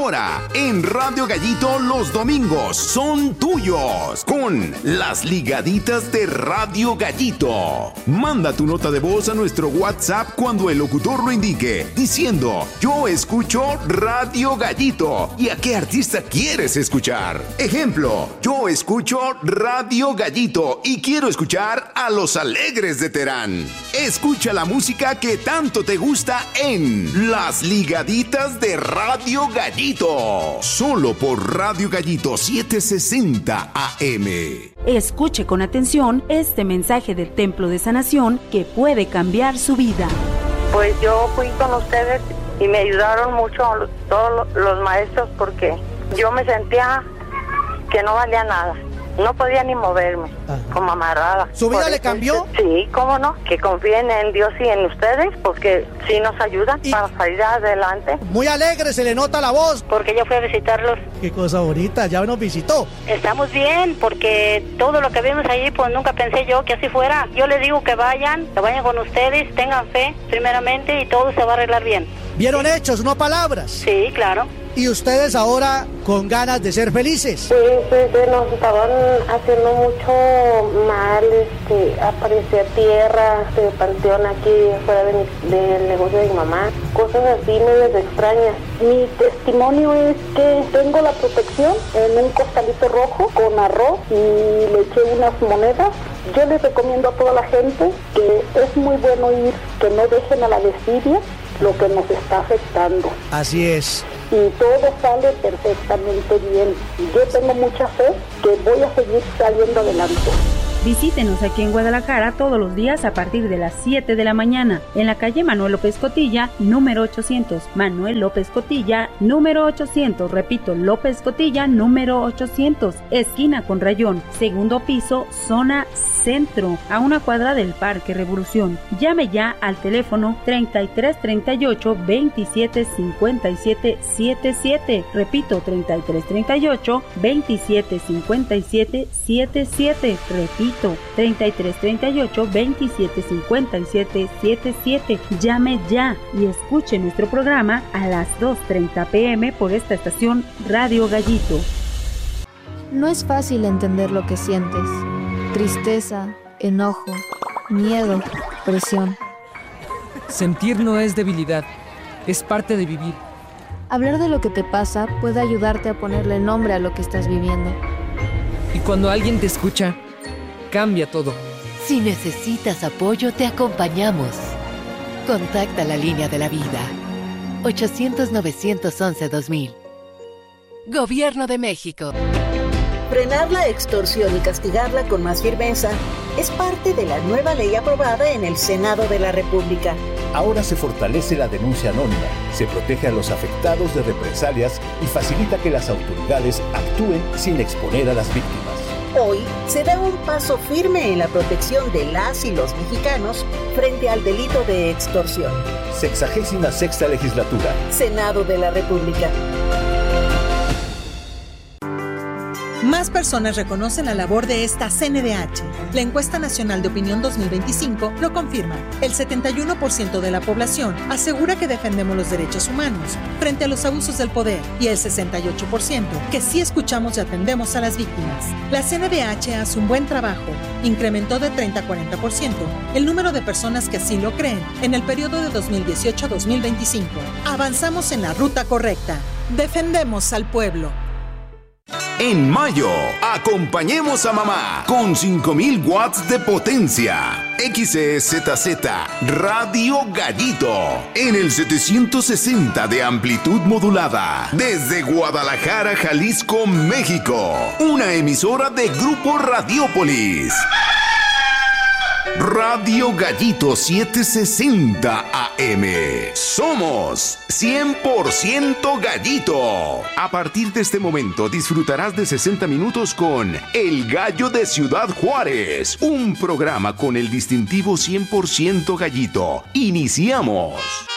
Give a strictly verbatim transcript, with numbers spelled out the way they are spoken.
Ahora, en Radio Gallito, los domingos son tuyos con las ligaditas de Radio Gallito. Manda tu nota de voz a nuestro WhatsApp cuando el locutor lo indique, diciendo: yo escucho Radio Gallito. ¿Y a qué artista quieres escuchar? Ejemplo: yo escucho Radio Gallito y quiero escuchar a Los Alegres de Terán. Escucha la música que tanto te gusta en Las Ligaditas de Radio Gallito. Solo por Radio Gallito setecientos sesenta A M. Escuche con atención este mensaje del Templo de Sanación que puede cambiar su vida. Pues yo fui con ustedes y me ayudaron mucho todos los maestros porque yo me sentía que no valía nada. No podía ni moverme, ajá, como amarrada. ¿Su vida le cambió? Sí, cómo no, que confíen en Dios y en ustedes, porque sí nos ayudan y para salir adelante. Muy alegre, se le nota la voz. Porque yo fui a visitarlos. Qué cosa bonita, ya nos visitó. Estamos bien, porque todo lo que vimos allí, pues nunca pensé yo que así fuera. Yo les digo que vayan, que vayan con ustedes, tengan fe, primeramente, y todo se va a arreglar bien. ¿Vieron hechos, no palabras? Sí, claro. ¿Y ustedes ahora con ganas de ser felices? Sí, sí, sí, nos estaban haciendo mucho mal, este, aparecía tierra, este, panteón aquí fuera de mi, del negocio de mi mamá, cosas así medio extrañas. Mi testimonio es que tengo la protección en un costalito rojo con arroz y le eché unas monedas. Yo les recomiendo a toda la gente que es muy bueno ir, que no dejen a la desidia lo que nos está afectando. Así es. Y todo sale perfectamente bien. Yo tengo mucha fe que voy a seguir saliendo adelante. Visítenos aquí en Guadalajara todos los días a partir de las siete de la mañana en la calle Manuel López Cotilla, número ochocientos. Manuel López Cotilla, número ochocientos. Repito, López Cotilla, número ochocientos. Esquina con Rayón, segundo piso, zona centro, a una cuadra del Parque Revolución. Llame ya al teléfono treinta y tres treinta y ocho veintisiete cincuenta y siete setenta y siete. Repito, treinta y tres treinta y ocho veintisiete cincuenta y siete setenta y siete. Repito, treinta y tres treinta y ocho veintisiete cincuenta y siete setenta y siete. Llame ya y escuche nuestro programa a las dos treinta pm por esta estación Radio Gallito. No es fácil entender lo que sientes. Tristeza, enojo, miedo, presión. Sentir no es debilidad, es parte de vivir. Hablar de lo que te pasa puede ayudarte a ponerle nombre a lo que estás viviendo. Y cuando alguien te escucha, cambia todo. Si necesitas apoyo, te acompañamos. Contacta la línea de la vida. ochocientos novecientos once dos mil. Gobierno de México. Frenar la extorsión y castigarla con más firmeza es parte de la nueva ley aprobada en el Senado de la República. Ahora se fortalece la denuncia anónima, se protege a los afectados de represalias y facilita que las autoridades actúen sin exponer a las víctimas. Hoy se da un paso firme en la protección de las y los mexicanos frente al delito de extorsión. Sexagésima sexta legislatura. Senado de la República. Más personas reconocen la labor de esta C N D H. La Encuesta Nacional de Opinión dos mil veinticinco lo confirma. El setenta y uno por ciento de la población asegura que defendemos los derechos humanos frente a los abusos del poder y el sesenta y ocho por ciento que sí escuchamos y atendemos a las víctimas. La C N D H hace un buen trabajo. Incrementó de treinta a cuarenta por ciento el número de personas que así lo creen en el periodo de dos mil dieciocho a dos mil veinticinco. Avanzamos en la ruta correcta. Defendemos al pueblo. En mayo, acompañemos a mamá con cinco mil watts de potencia. X E Z Z Radio Gallito en el setecientos sesenta de amplitud modulada desde Guadalajara, Jalisco, México. Una emisora de Grupo Radiópolis. Radio Gallito setecientos sesenta A M. Somos cien por ciento Gallito. A partir de este momento disfrutarás de sesenta minutos con El Gallo de Ciudad Juárez, un programa con el distintivo cien por ciento Gallito. Iniciamos.